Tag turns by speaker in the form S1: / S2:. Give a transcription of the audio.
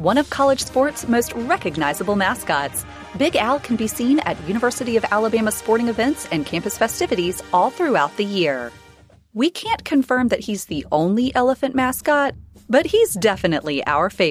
S1: one of college sports' most recognizable mascots. Big Al can be seen at University of Alabama sporting events and campus festivities all throughout the year. We can't confirm that he's the only elephant mascot, but he's definitely our favorite.